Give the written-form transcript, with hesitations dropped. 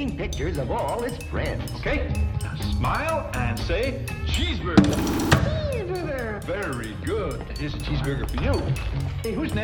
taking pictures of all his friends. Okay, now smile and say cheeseburger. Cheeseburger. Very good. Here's a cheeseburger for you. Hey, who's next?